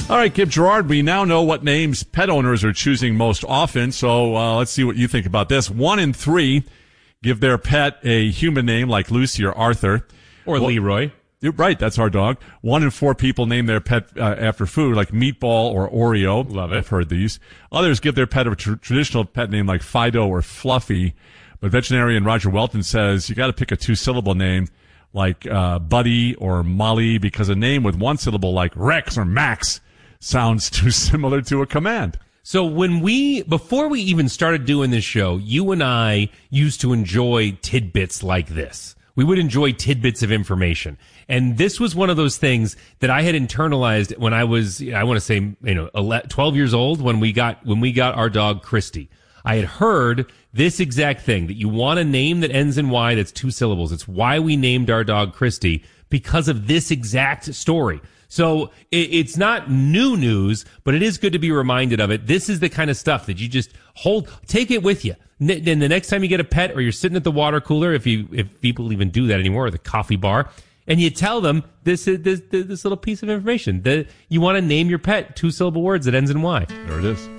All right, Kip Gerard, we now know what names pet owners are choosing most often, so let's see what you think about this. 1 in 3 give their pet a human name like Lucy or Arthur. Or Leroy. Right, that's our dog. 1 in 4 people name their pet after food like Meatball or Oreo. Love it. I've heard these. Others give their pet a traditional pet name like Fido or Fluffy. But veterinarian Roger Welton says you got to pick a 2-syllable name like Buddy or Molly because a name with 1 syllable like Rex or Max sounds too similar to a command. So before we even started doing this show, you and I used to enjoy tidbits like this. We would enjoy tidbits of information. And this was one of those things that I had internalized when I was, I want to say, 12 years old when we got our dog Christy. I had heard this exact thing, that you want a name that ends in Y that's 2 syllables. It's why we named our dog Christy, because of this exact story. So it's not new news, but it is good to be reminded of it. This is the kind of stuff that you just take it with you. Then the next time you get a pet or you're sitting at the water cooler, if people even do that anymore, or the coffee bar, and you tell them this little piece of information that you want to name your pet 2-syllable words that ends in Y. There it is.